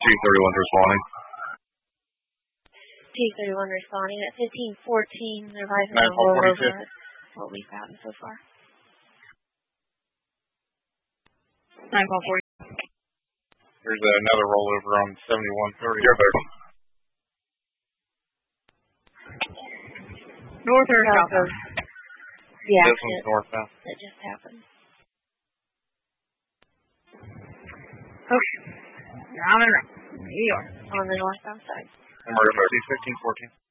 T-31 responding. T-31 responding at 1514. They're rising a rollover. That's what we've gotten so far. 9-4. There's another rollover on 7130. Yeah, there. North or south? Yeah, this one's northbound. That just happened. Okay. Round and round. Here you are. On the northbound side. Emergency 1514.